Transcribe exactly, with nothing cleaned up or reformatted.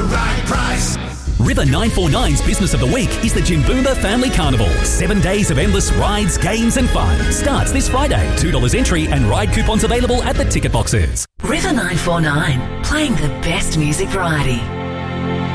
right price. River nine forty-nine's Business of the Week is the Jimboomba Family Carnival. Seven days of endless rides, games and fun. Starts this Friday. two dollars entry and ride coupons available at the ticket boxes. River nine forty-nine, playing the best music variety.